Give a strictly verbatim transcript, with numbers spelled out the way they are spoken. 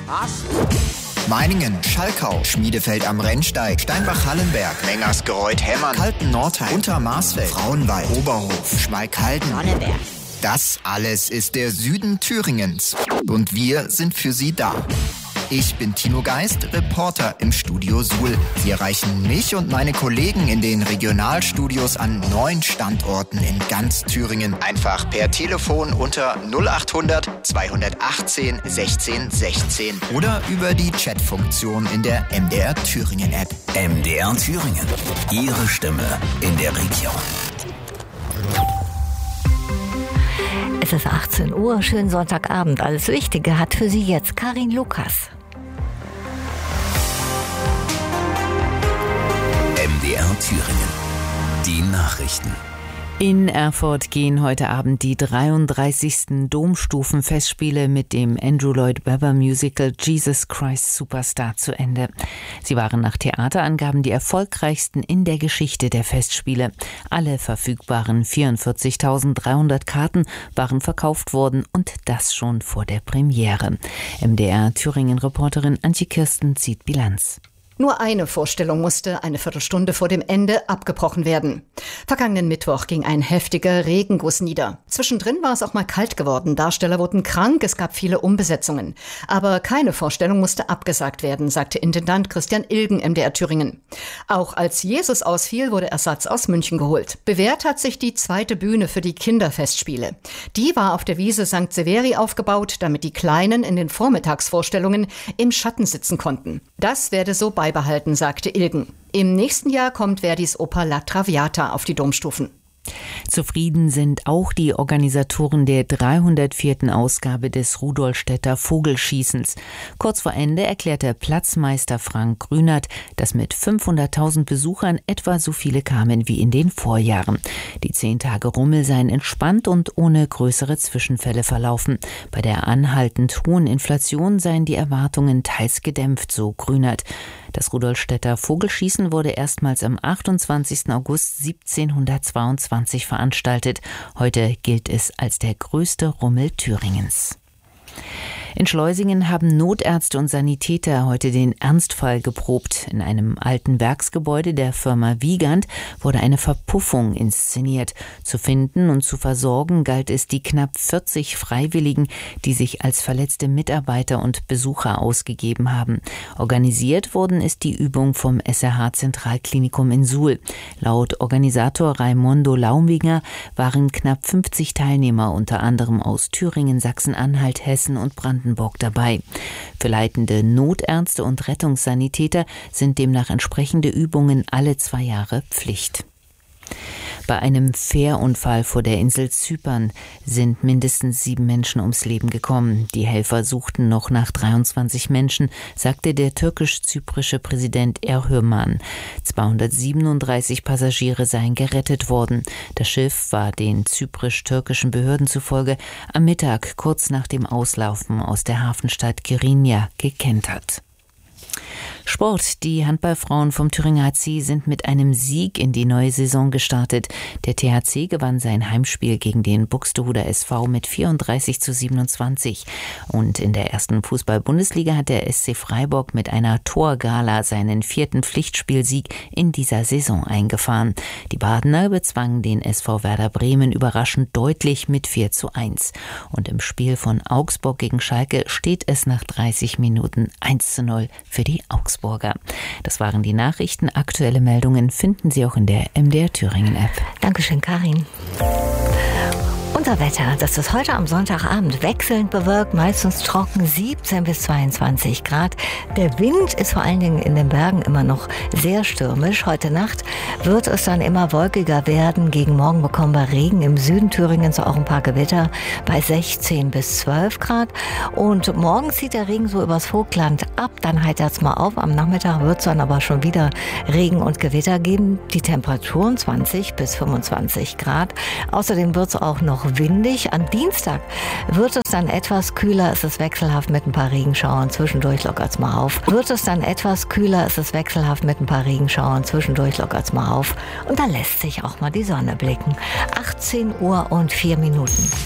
Was? Meiningen, Schalkau, Schmiedefeld am Rennsteig, Steinbach-Hallenberg, Mengersgereuth-Hemmern, Kalten-Nordheim, Untermarsfeld, Frauenwald, Oberhof, Schmalkalden, Sonneberg. Das alles ist der Süden Thüringens. Und wir sind für Sie da. Ich bin Tino Geist, Reporter im Studio Suhl. Sie erreichen mich und meine Kollegen in den Regionalstudios an neun Standorten in ganz Thüringen. Einfach per Telefon unter null achthundert zweihundertachtzehn sechzehn sechzehn oder über die Chatfunktion in der M D R Thüringen App. M D R Thüringen. Ihre Stimme in der Region. Es ist achtzehn Uhr, schönen Sonntagabend. Alles Wichtige hat für Sie jetzt Karin Lukas. M D R Thüringen. Die Nachrichten. In Erfurt gehen heute Abend die dreiunddreißigsten Domstufenfestspiele mit dem Andrew Lloyd Webber Musical Jesus Christ Superstar zu Ende. Sie waren nach Theaterangaben die erfolgreichsten in der Geschichte der Festspiele. Alle verfügbaren vierundvierzigtausenddreihundert Karten waren verkauft worden und das schon vor der Premiere. M D R Thüringen-Reporterin Antje Kirsten zieht Bilanz. Nur eine Vorstellung musste eine Viertelstunde vor dem Ende abgebrochen werden. Vergangenen Mittwoch ging ein heftiger Regenguss nieder. Zwischendrin war es auch mal kalt geworden. Darsteller wurden krank, es gab viele Umbesetzungen. Aber keine Vorstellung musste abgesagt werden, sagte Intendant Christian Ilgen M D R Thüringen. Auch als Jesus ausfiel, wurde Ersatz aus München geholt. Bewährt hat sich die zweite Bühne für die Kinderfestspiele. Die war auf der Wiese Sankt Severi aufgebaut, damit die Kleinen in den Vormittagsvorstellungen im Schatten sitzen konnten. Das werde so beibehalten, sagte Ilgen. Im nächsten Jahr kommt Verdis Oper La Traviata auf die Domstufen. Zufrieden sind auch die Organisatoren der dreihundertvierten Ausgabe des Rudolstädter Vogelschießens. Kurz vor Ende erklärte Platzmeister Frank Grünert, dass mit fünfhunderttausend Besuchern etwa so viele kamen wie in den Vorjahren. Die zehn Tage Rummel seien entspannt und ohne größere Zwischenfälle verlaufen. Bei der anhaltend hohen Inflation seien die Erwartungen teils gedämpft, so Grünert. Das Rudolstädter Vogelschießen wurde erstmals am achtundzwanzigsten August siebzehnhundertzweiundzwanzig veranstaltet. Heute gilt es als der größte Rummel Thüringens. In Schleusingen haben Notärzte und Sanitäter heute den Ernstfall geprobt. In einem alten Werksgebäude der Firma Wiegand wurde eine Verpuffung inszeniert. Zu finden und zu versorgen galt es die knapp vierzig Freiwilligen, die sich als verletzte Mitarbeiter und Besucher ausgegeben haben. Organisiert worden ist die Übung vom S R H-Zentralklinikum in Suhl. Laut Organisator Raimondo Lauminger waren knapp fünfzig Teilnehmer, unter anderem aus Thüringen, Sachsen-Anhalt, Hessen und Brandenburg dabei. Für leitende Notärzte und Rettungssanitäter sind demnach entsprechende Übungen alle zwei Jahre Pflicht. Bei einem Fährunfall vor der Insel Zypern sind mindestens sieben Menschen ums Leben gekommen. Die Helfer suchten noch nach dreiundzwanzig Menschen, sagte der türkisch-zyprische Präsident Erhürman. zweihundertsiebenunddreißig Passagiere seien gerettet worden. Das Schiff war den zyprisch-türkischen Behörden zufolge am Mittag kurz nach dem Auslaufen aus der Hafenstadt Kyrenia gekentert. Sport. Die Handballfrauen vom Thüringer H C sind mit einem Sieg in die neue Saison gestartet. Der T H C gewann sein Heimspiel gegen den Buxtehuder S V mit vierunddreißig zu siebenundzwanzig. Und in der ersten Fußball-Bundesliga hat der S C Freiburg mit einer Torgala seinen vierten Pflichtspielsieg in dieser Saison eingefahren. Die Badener bezwangen den S V Werder Bremen überraschend deutlich mit vier zu eins. Und im Spiel von Augsburg gegen Schalke steht es nach dreißig Minuten eins zu null für die Augsburger. Das waren die Nachrichten. Aktuelle Meldungen finden Sie auch in der M D R Thüringen App. Dankeschön, Karin. Unser Wetter, das ist heute am Sonntagabend wechselnd bewölkt, meistens trocken, siebzehn bis zweiundzwanzig Grad. Der Wind ist vor allen Dingen in den Bergen immer noch sehr stürmisch. Heute Nacht wird es dann immer wolkiger werden. Gegen Morgen bekommen wir Regen im Süden Thüringens, auch ein paar Gewitter bei sechzehn bis zwölf Grad. Und morgen zieht der Regen so übers Vogtland ab, dann heitert es mal auf. Am Nachmittag wird es dann aber schon wieder Regen und Gewitter geben. Die Temperaturen zwanzig bis fünfundzwanzig Grad. Außerdem wird es auch noch windig. Am Dienstag wird es dann etwas kühler, es ist wechselhaft mit ein paar Regenschauern, zwischendurch lockert es mal auf. Wird es dann etwas kühler, es ist wechselhaft mit ein paar Regenschauern, zwischendurch lockert es mal auf. Und da lässt sich auch mal die Sonne blicken. achtzehn Uhr und vier Minuten.